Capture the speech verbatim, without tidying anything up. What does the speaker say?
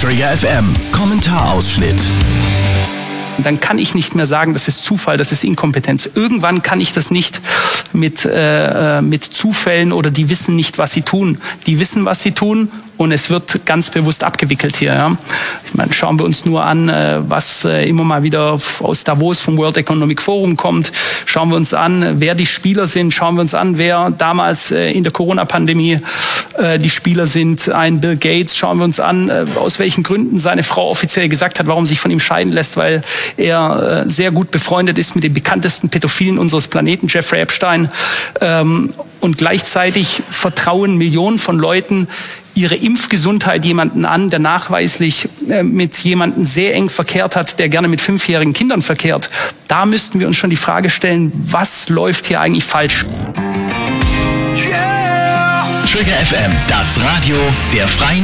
Trigger F M, Kommentarausschnitt. Dann kann ich nicht mehr sagen, das ist Zufall, das ist Inkompetenz. Irgendwann kann ich das nicht mit, äh, mit Zufällen oder die wissen nicht, was sie tun. Die wissen, was sie tun und es wird ganz bewusst abgewickelt hier. Ja. Ich meine, schauen wir uns nur an, äh, was äh, immer mal wieder aus Davos vom World Economic Forum kommt. Schauen wir uns an, wer die Spieler sind. Schauen wir uns an, wer damals äh, in der Corona-Pandemie äh, die Spieler sind. Ein Bill Gates. Schauen wir uns an, äh, aus welchen Gründen seine Frau offiziell gesagt hat, warum sie sich von ihm scheiden lässt, weil er äh, sehr gut befreundet ist mit dem bekanntesten Pädophilen unseres Planeten, Jeffrey Epstein. Ähm, und gleichzeitig vertrauen Millionen von Leuten ihre Impfgesundheit jemanden an, der nachweislich äh, mit jemandem sehr eng verkehrt hat, der gerne mit fünfjährigen Kindern verkehrt. Da müssten wir uns schon die Frage stellen, was läuft hier eigentlich falsch? Yeah! Trigger F M, das Radio der Freien